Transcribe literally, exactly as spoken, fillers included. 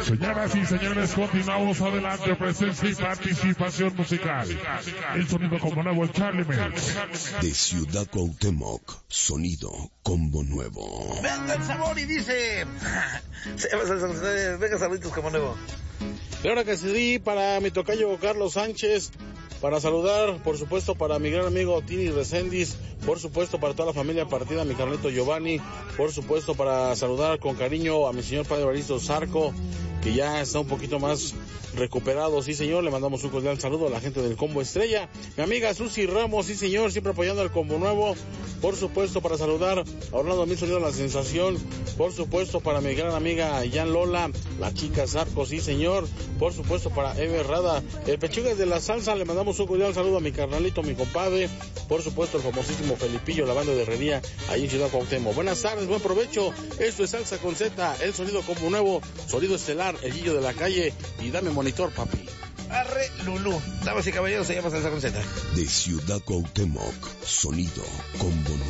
Señoras y señores, continuamos adelante. Presencia y participación musical. El sonido como nuevo, el Charlie Mix. De Ciudad Cuauhtémoc, sonido combo nuevo. Venga el sabor y dice... Venga, saluditos como nuevo. Claro que sí, para mi tocayo Carlos Sánchez, para saludar, por supuesto, para mi gran amigo Tini Reséndiz, por supuesto, para toda la familia partida, mi carnito Giovanni, por supuesto, para saludar con cariño a mi señor padre Evaristo Zarco, que ya está un poquito más recuperado, sí señor, le mandamos un cordial saludo a la gente del Combo Estrella, mi amiga Susi Ramos, sí señor, siempre apoyando al Combo Nuevo, por supuesto, para saludar a Orlando Mil Sonido La Sensación, por supuesto, para mi gran amiga Jan Lola, la chica Zarco, sí señor, por supuesto, para Eve Rada, el Pechugas de la Salsa, le mandamos un cordial saludo a mi carnalito, mi compadre, por supuesto, el famosísimo Felipillo, la banda de herrería, ahí en Ciudad Cuauhtémoc. Buenas tardes, buen provecho, esto es Salsa con Z, el sonido Combo Nuevo, sonido estelar, el Guillo de la Calle, y dame monitor, papi. Arre Lulú. Damas y caballeros, se llama Salsa con Z. De Ciudad Cuauhtémoc, sonido Combo Nuevo.